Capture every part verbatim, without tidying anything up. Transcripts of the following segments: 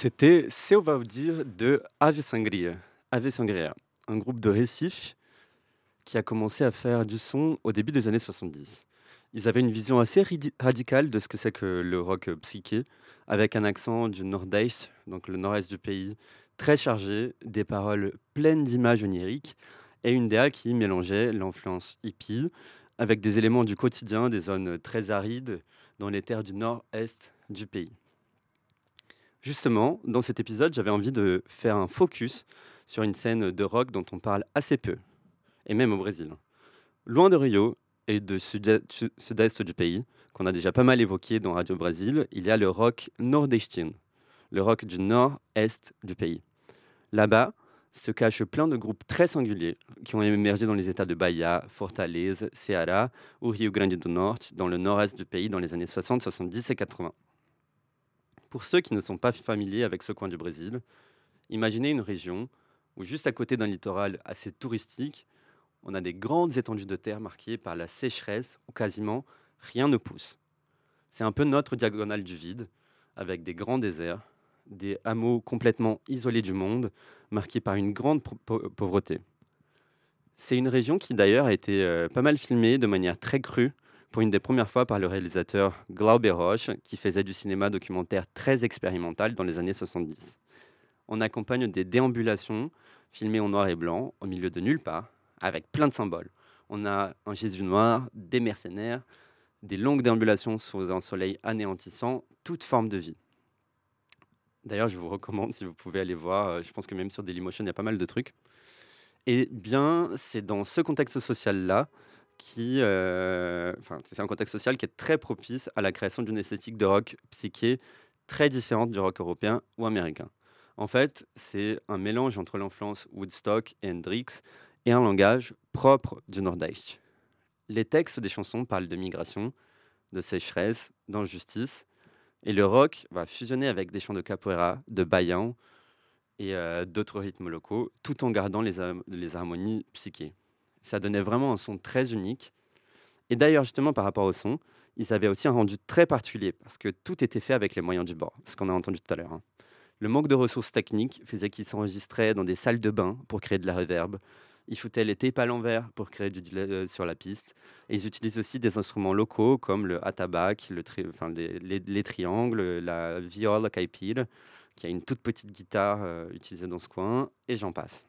C'était Seu Valdir de Ave Sangria. Ave Sangria, un groupe de Recife qui a commencé à faire du son au début des années soixante-dix. Ils avaient une vision assez ridi- radicale de ce que c'est que le rock euh, psyché, avec un accent du nord-est, donc le nord-est du pays, très chargé, des paroles pleines d'images oniriques et une D A qui mélangeait l'influence hippie avec des éléments du quotidien des zones très arides dans les terres du nord-est du pays. Justement, dans cet épisode, j'avais envie de faire un focus sur une scène de rock dont on parle assez peu, et même au Brésil. Loin de Rio et de sud- su- sud-est du pays, qu'on a déjà pas mal évoqué dans Radio Brasil, il y a le rock nordestino, le rock du nord-est du pays. Là-bas se cachent plein de groupes très singuliers qui ont émergé dans les états de Bahia, Fortaleza, Ceará ou Rio Grande do Norte, dans le nord-est du pays dans les années soixante, soixante-dix et quatre-vingts. Pour ceux qui ne sont pas familiers avec ce coin du Brésil, imaginez une région où juste à côté d'un littoral assez touristique, on a des grandes étendues de terre marquées par la sécheresse où quasiment rien ne pousse. C'est un peu notre diagonale du vide, avec des grands déserts, des hameaux complètement isolés du monde, marqués par une grande pro- pau- pauvreté. C'est une région qui d'ailleurs a été euh, pas mal filmée de manière très crue pour une des premières fois par le réalisateur Glauber Rocha, qui faisait du cinéma documentaire très expérimental dans les années soixante-dix. On accompagne des déambulations filmées en noir et blanc, au milieu de nulle part, avec plein de symboles. On a un Jésus noir, des mercenaires, des longues déambulations sous un soleil anéantissant, toute forme de vie. D'ailleurs, je vous recommande, si vous pouvez aller voir, euh, je pense que même sur Dailymotion, il y a pas mal de trucs. Et bien, c'est dans ce contexte social-là qui, euh, enfin, c'est un contexte social qui est très propice à la création d'une esthétique de rock psyché très différente du rock européen ou américain. En fait, c'est un mélange entre l'influence Woodstock et Hendrix et un langage propre du Nord-Est. Les textes des chansons parlent de migration, de sécheresse, d'injustice, et le rock va fusionner avec des chants de capoeira, de baião et euh, d'autres rythmes locaux, tout en gardant les, har- les harmonies psyché. Ça donnait vraiment un son très unique. Et d'ailleurs, justement, par rapport au son, ils avaient aussi un rendu très particulier, parce que tout était fait avec les moyens du bord, ce qu'on a entendu tout à l'heure, hein. Le manque de ressources techniques faisait qu'ils s'enregistraient dans des salles de bain pour créer de la reverb. Ils foutaient les tapes à l'envers pour créer du delay euh, sur la piste. Et ils utilisent aussi des instruments locaux comme le atabaque, le tri- enfin, les, les- les triangles, la viola caipira, qui a une toute petite guitare euh, utilisée dans ce coin, et j'en passe.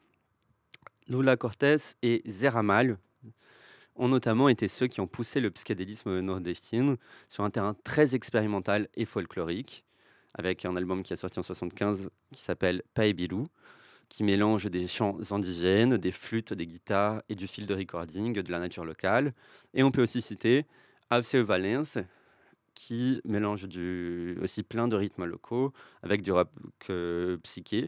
Lula Cortés et Zé Ramalho ont notamment été ceux qui ont poussé le psychédélisme nordestino sur un terrain très expérimental et folklorique, avec un album qui est sorti en soixante-quinze qui s'appelle Paebiru, qui mélange des chants indigènes, des flûtes, des guitares et du fil de recording de la nature locale. Et on peut aussi citer Alceu Valença, qui mélange du, aussi plein de rythmes locaux avec du rap euh, psyché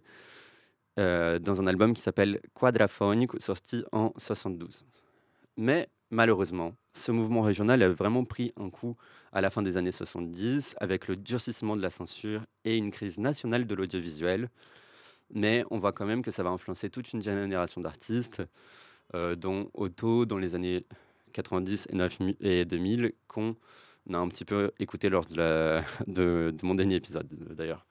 euh, dans un album qui s'appelle Quadrafônico, sorti en soixante-douze. Mais malheureusement, ce mouvement régional a vraiment pris un coup à la fin des années soixante-dix avec le durcissement de la censure et une crise nationale de l'audiovisuel. Mais on voit quand même que ça va influencer toute une génération d'artistes, euh, dont Otto dans les années quatre-vingt-dix et, neuf mi- et deux mille, qu'on a un petit peu écouté lors de, la- de- de mon dernier épisode d'ailleurs.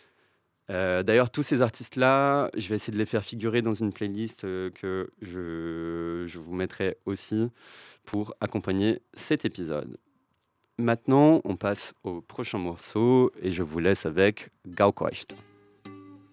Euh, d'ailleurs, tous ces artistes-là, je vais essayer de les faire figurer dans une playlist euh, que je, je vous mettrai aussi pour accompagner cet épisode. Maintenant, on passe au prochain morceau et je vous laisse avec Gauquest.